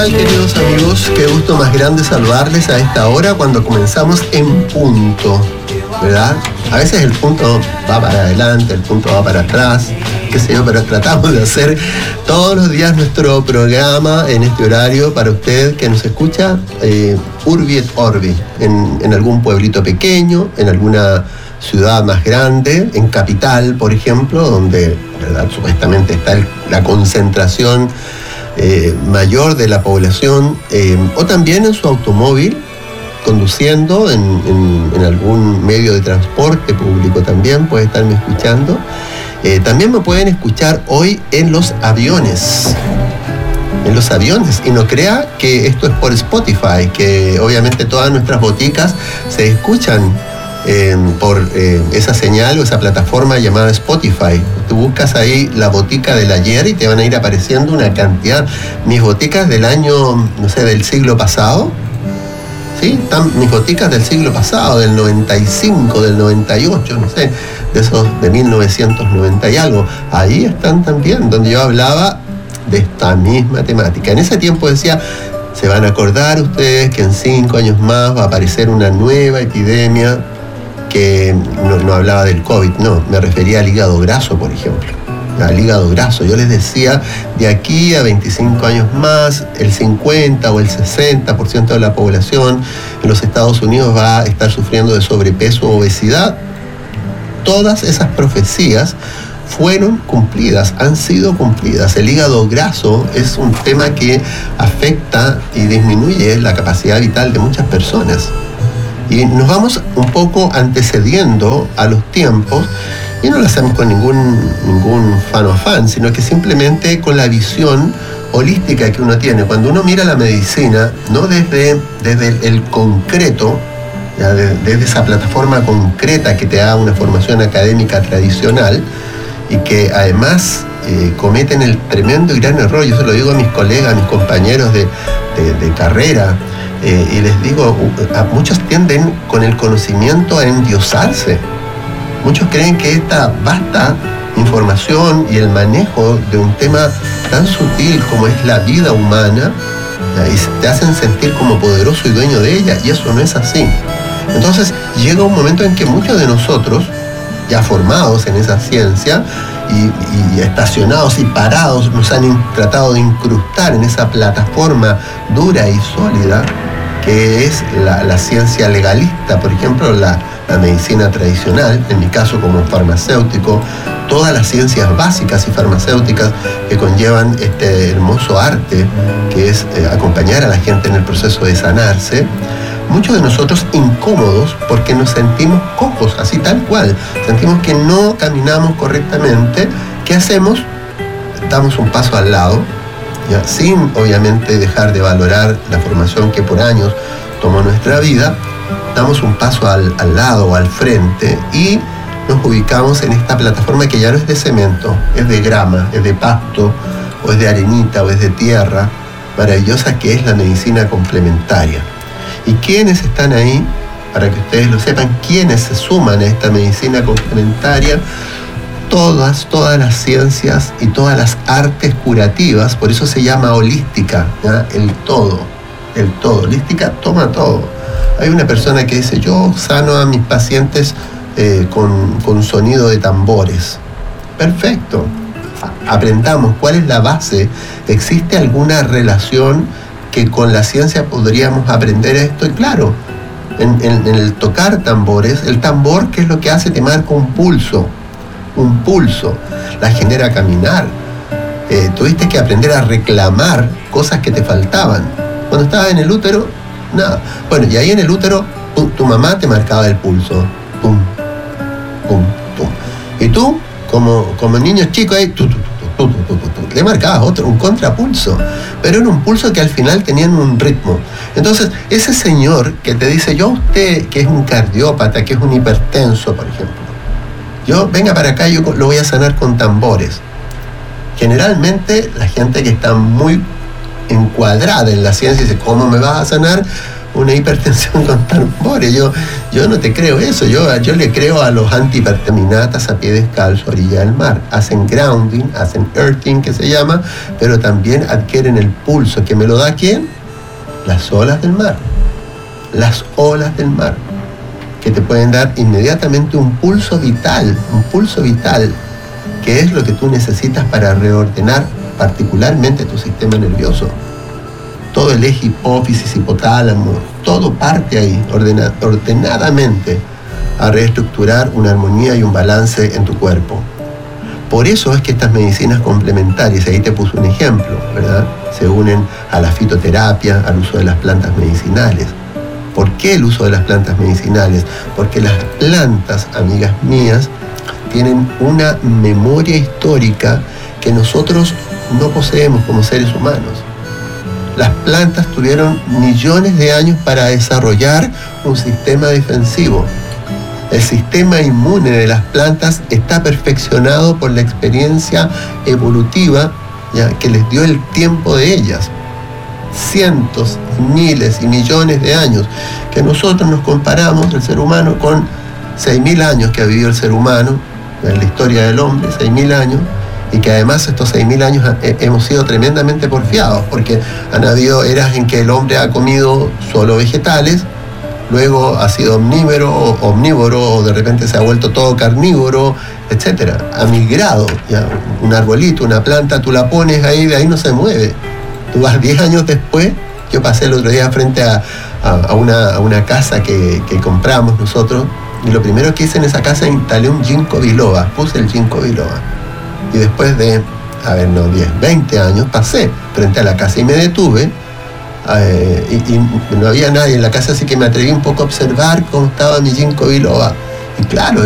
Hola, queridos amigos, qué gusto más grande saludarles a esta hora cuando comenzamos en punto, ¿verdad? A veces el punto va para adelante, el punto va para atrás, qué sé yo, pero tratamos de hacer todos los días nuestro programa en este horario para usted que nos escucha, Urbi et Orbi, en algún pueblito pequeño, en alguna ciudad más grande, en capital, por ejemplo, donde, ¿verdad?, supuestamente está la concentración mayor de la población, o también en su automóvil, conduciendo en algún medio de transporte público también, puede estarme escuchando. También me pueden escuchar hoy en los aviones. En los aviones, y no crea que esto es por Spotify, que obviamente todas nuestras boticas se escuchan por esa señal o esa plataforma llamada Spotify. Tú buscas ahí la botica del ayer y te van a ir apareciendo una cantidad. Mis boticas del año, no sé, del siglo pasado, ¿sí? Están mis boticas del siglo pasado, del 95, del 98, no sé, de esos de 1990 y algo. Ahí están también, donde yo hablaba de esta misma temática. En ese tiempo decía, se van a acordar ustedes que en 5 años más va a aparecer una nueva epidemia, que no hablaba del COVID, no, me refería al hígado graso, por ejemplo, al hígado graso. Yo les decía, de aquí a 25 años más, el 50 o el 60% de la población en los Estados Unidos va a estar sufriendo de sobrepeso o obesidad. Todas esas profecías fueron cumplidas, han sido cumplidas. El hígado graso es un tema que afecta y disminuye la capacidad vital de muchas personas. Y nos vamos un poco antecediendo a los tiempos, y no lo hacemos con ningún afán, sino que simplemente con la visión holística que uno tiene. Cuando uno mira la medicina, no desde el concreto, ya desde esa plataforma concreta que te da una formación académica tradicional, y que además cometen el tremendo y gran error, yo se lo digo a mis colegas, a mis compañeros de carrera, y les digo, a muchos tienden con el conocimiento a endiosarse. Muchos creen que esta vasta información y el manejo de un tema tan sutil como es la vida humana, y te hacen sentir como poderoso y dueño de ella, y eso no es así. Entonces llega un momento en que muchos de nosotros, ya formados en esa ciencia y estacionados y parados, nos han tratado de incrustar en esa plataforma dura y sólida que es la ciencia legalista, por ejemplo, la medicina tradicional, en mi caso como farmacéutico, todas las ciencias básicas y farmacéuticas que conllevan este hermoso arte que es acompañar a la gente en el proceso de sanarse. Muchos de nosotros incómodos porque nos sentimos cojos, así tal cual, sentimos que no caminamos correctamente. ¿Qué hacemos? Damos un paso al lado, ¿ya? Sin obviamente dejar de valorar la formación que por años tomó nuestra vida. Damos un paso al lado o al frente y nos ubicamos en esta plataforma que ya no es de cemento, es de grama, es de pasto, o es de arenita, o es de tierra, maravillosa, que es la medicina complementaria. ¿Y quiénes están ahí? Para que ustedes lo sepan, ¿quiénes se suman a esta medicina complementaria? Todas las ciencias y todas las artes curativas, por eso se llama holística, ¿ya? El todo. Holística toma todo. Hay una persona que dice, yo sano a mis pacientes con sonido de tambores. Perfecto. Aprendamos cuál es la base. ¿Existe alguna relación que con la ciencia podríamos aprender esto? Y claro, en el tocar tambores, el tambor, ¿qué es lo que hace? Te marca un pulso, la genera caminar. Tuviste que aprender a reclamar cosas que te faltaban. Cuando estabas en el útero, nada. Bueno, y ahí en el útero, tu mamá te marcaba el pulso. Pum, pum, pum. Y tú, como niño chico, ahí, le marcabas un contrapulso, pero era un pulso que al final tenían un ritmo. Entonces, ese señor que te dice, yo a usted, que es un cardiópata, que es un hipertenso, por ejemplo, venga para acá, yo lo voy a sanar con tambores. Generalmente, la gente que está muy encuadrada en la ciencia dice, ¿cómo me vas a sanar? una hipertensión con tambores. Yo no te creo eso. Yo le creo a los antihiperterminatas a pie descalzo a orilla del mar. Hacen grounding, hacen earthing, que se llama, pero también adquieren el pulso. ¿Que me lo da quién? Las olas del mar. Las olas del mar, que te pueden dar inmediatamente un pulso vital, que es lo que tú necesitas para reordenar particularmente tu sistema nervioso. Todo el eje hipófisis, hipotálamo, todo parte ahí, ordenadamente, a reestructurar una armonía y un balance en tu cuerpo. Por eso es que estas medicinas complementarias, ahí te puse un ejemplo, ¿verdad? Se unen a la fitoterapia, al uso de las plantas medicinales. ¿Por qué el uso de las plantas medicinales? Porque las plantas, amigas mías, tienen una memoria histórica que nosotros no poseemos como seres humanos. Las plantas tuvieron millones de años para desarrollar un sistema defensivo. El sistema inmune de las plantas está perfeccionado por la experiencia evolutiva, ¿ya?, que les dio el tiempo de ellas. Cientos, miles y millones de años, que nosotros nos comparamos, el ser humano, con 6.000 años que ha vivido el ser humano en la historia del hombre, 6.000 años, y que además estos 6.000 años hemos sido tremendamente porfiados, porque han habido eras en que el hombre ha comido solo vegetales, luego ha sido omnívoro, o de repente se ha vuelto todo carnívoro, etcétera. Ha migrado, ya, un arbolito, una planta, tú la pones ahí, de ahí no se mueve. Tú vas 10 años después. Yo pasé el otro día frente a una casa que compramos nosotros, y lo primero que hice en esa casa, instalé un ginkgo biloba, puse el ginkgo biloba. Y después de, 20 años, pasé frente a la casa y me detuve, y no había nadie en la casa, así que me atreví un poco a observar cómo estaba mi ginkgo biloba. Y claro,